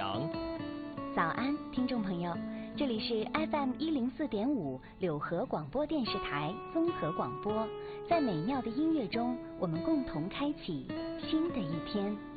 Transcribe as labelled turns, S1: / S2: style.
S1: 阳。
S2: 早安，听众朋友，这里是 FM104.5柳河广播电视台综合广播，在美妙的音乐中，我们共同开启新的一天。